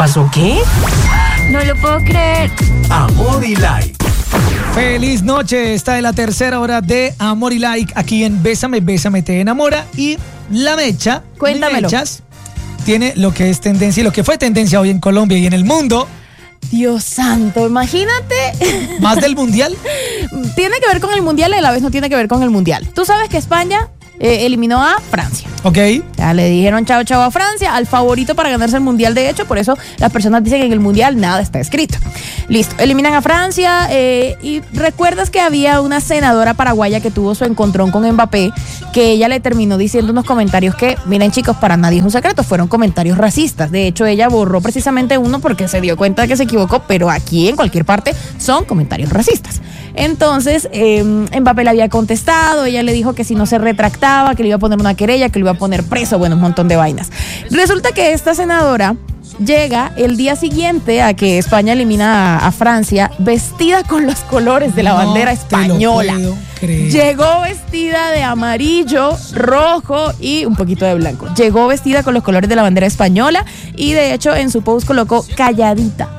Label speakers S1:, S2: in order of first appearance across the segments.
S1: ¿Pasó qué?
S2: No lo puedo creer.
S3: Amor y Like.
S4: Feliz noche, esta es la tercera hora de Amor y Like aquí en Bésame, Bésame te enamora. Y la Mecha,
S5: cuéntamelo,
S4: Mechas, tiene lo que es tendencia y lo que fue tendencia hoy en Colombia y en el mundo.
S5: Dios santo, imagínate.
S4: ¿Más del mundial?
S5: Tiene que ver con el mundial y a la vez no tiene que ver con el mundial. Tú sabes que España eliminó a Francia.
S4: Ok.
S5: Ya le dijeron chao chao a Francia, al favorito para ganarse el mundial. De hecho, por eso las personas dicen que en el mundial nada está escrito. Listo, eliminan a Francia. Y recuerdas que había una senadora paraguaya que tuvo su encontrón con Mbappé, que ella le terminó diciendo unos comentarios que, miren chicos, para nadie es un secreto, fueron comentarios racistas. De hecho, ella borró precisamente uno porque se dio cuenta de que se equivocó, pero aquí en cualquier parte son comentarios racistas. Entonces, Mbappé le había contestado, ella le dijo que si no se retractaba, que le iba a poner una querella, que lo iba a poner preso, bueno, un montón de vainas. Resulta que esta senadora llega el día siguiente a que España elimina a Francia vestida con los colores de la bandera española.
S4: Te lo puedo creer.
S5: Llegó vestida de amarillo, rojo y un poquito de blanco. Llegó vestida con los colores de la bandera española y de hecho en su post colocó calladita.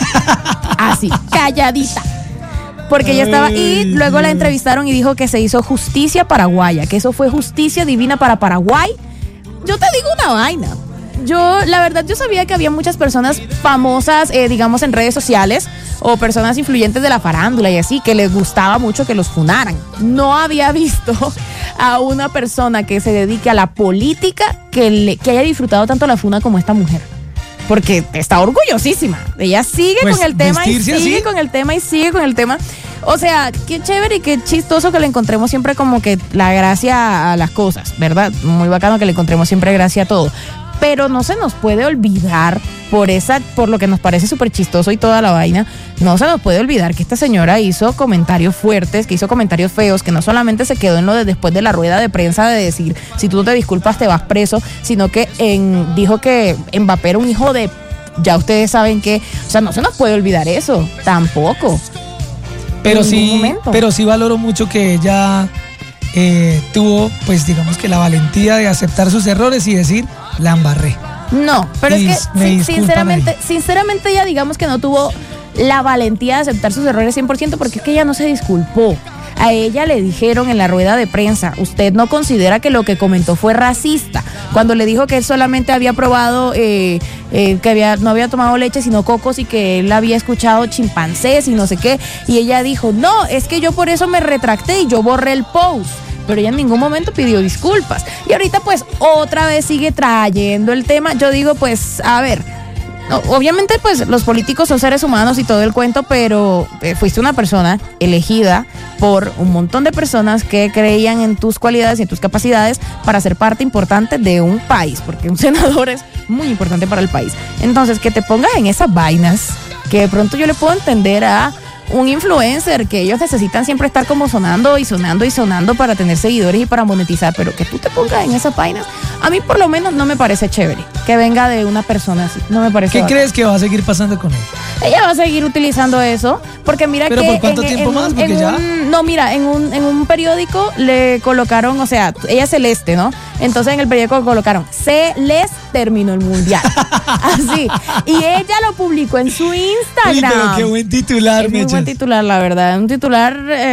S5: Así, calladita. Porque ella estaba, y luego la entrevistaron y dijo que se hizo justicia paraguaya, que eso fue justicia divina para Paraguay. Yo te digo una vaina. La verdad, yo sabía que había muchas personas famosas, digamos, en redes sociales, o personas influyentes de la farándula y así, que les gustaba mucho que los funaran. No había visto a una persona que se dedique a la política que haya disfrutado tanto la funa como esta mujer. Porque está orgullosísima. Ella sigue
S4: pues
S5: con el tema y sigue
S4: así
S5: con el tema y sigue con el tema. O sea, qué chévere y qué chistoso que le encontremos siempre como que la gracia a las cosas, ¿verdad? Muy bacano que le encontremos siempre gracia a todo. Pero no se nos puede olvidar, por lo que nos parece súper chistoso y toda la vaina, no se nos puede olvidar que esta señora hizo comentarios fuertes, que hizo comentarios feos, que no solamente se quedó en lo de después de la rueda de prensa de decir, si tú no te disculpas te vas preso, sino que dijo que Mbappé era un hijo de... Ya ustedes saben que... O sea, no se nos puede olvidar eso, tampoco.
S4: Pero sí valoro mucho que ella tuvo, pues digamos que la valentía de aceptar sus errores y decir, la embarré.
S5: No, pero es que sinceramente ella digamos que no tuvo la valentía de aceptar sus errores 100% porque es que ella no se disculpó. A ella le dijeron en la rueda de prensa, usted no considera que lo que comentó fue racista, cuando le dijo que él solamente había probado, no había tomado leche sino cocos y que él había escuchado chimpancés y no sé qué, y ella dijo, no, es que yo por eso me retracté y yo borré el post. Pero ella en ningún momento pidió disculpas. Y ahorita pues otra vez sigue trayendo el tema. Yo digo pues, a ver, obviamente pues los políticos son seres humanos y todo el cuento, pero fuiste una persona elegida por un montón de personas que creían en tus cualidades y en tus capacidades para ser parte importante de un país, porque un senador es muy importante para el país. Entonces que te pongas en esas vainas, que de pronto yo le puedo entender a un influencer, que ellos necesitan siempre estar como sonando y sonando y sonando para tener seguidores y para monetizar, pero que tú te pongas en esas vainas, a mí por lo menos no me parece chévere que venga de una persona así, no me parece.
S4: ¿Qué crees que va a seguir pasando con ella?
S5: Ella va a seguir utilizando eso, porque mira
S4: ¿pero
S5: que
S4: por cuánto tiempo más? Porque
S5: en un periódico le colocaron, o sea, ella es celeste, ¿no? Entonces en el periódico colocaron, se les terminó el mundial. Así. Y ella lo publicó en su Instagram.
S4: Uy, pero qué buen titular,
S5: es muy buen titular, la verdad. Un titular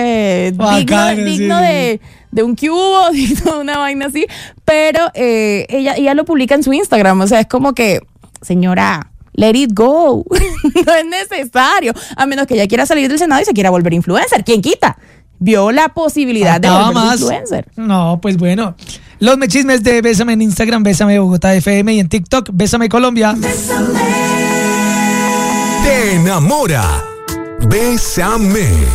S5: digno de un cubo, digno de una vaina así. Pero ella lo publica en su Instagram. O sea, es como que, señora, let it go. No es necesario. A menos que ella quiera salir del Senado y se quiera volver influencer. ¿Quién quita? Vio la posibilidad de volver influencer.
S4: No, pues bueno. Los mechismes de Bésame en Instagram, Bésame Bogotá FM, y en TikTok, Bésame Colombia.
S3: Te enamora. Bésame.